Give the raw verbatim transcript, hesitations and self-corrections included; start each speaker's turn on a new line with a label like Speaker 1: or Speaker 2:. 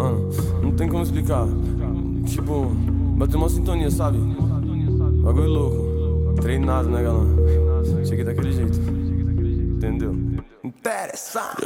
Speaker 1: Mano, não tem como explicar. Tipo, bateu uma sintonia, sabe? Bagulho louco. Treinado, né, galera? Cheguei daquele jeito. Entendeu? Interessante.